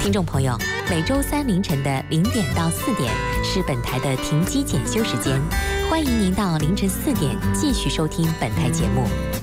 听众朋友，每周三凌晨的0点到4点是本台的停机检修时间，欢迎您到凌晨4点继续收听本台节目。